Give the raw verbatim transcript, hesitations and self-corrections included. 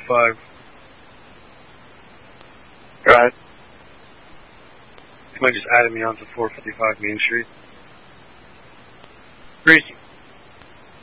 five. Right. Somebody just added me onto four fifty-five Main Street. Greasy.